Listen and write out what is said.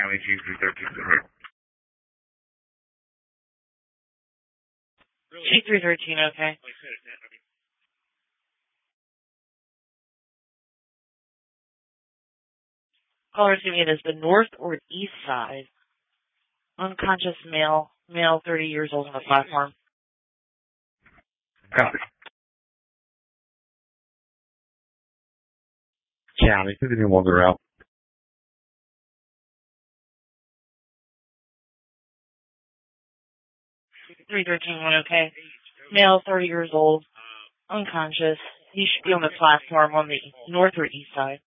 County Chief 313. Chief 313, okay. Caller's giving it as the north or east side. Unconscious male 30 years old on the platform. Copy. County, 51 the route. Three 13-1, okay. Male, 30 years old, unconscious. He should be on the platform on the north or east side.